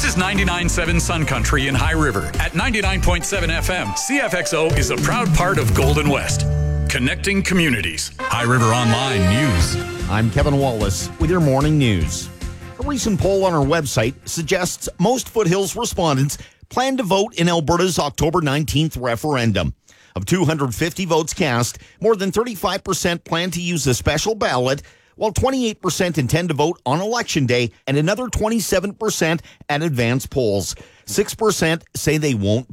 is 99.7 Sun Country in High River. At 99.7 FM, CFXO is a proud part of Golden West. Connecting communities. High River Online News. I'm Kevin Wallace with your morning news. A recent poll on our website suggests most Foothills respondents plan to vote in Alberta's October 19th referendum. Of 250 votes cast, more than 35% plan to use a special ballot, while 28% intend to vote on Election Day and another 27% at advance polls. 6% say they won't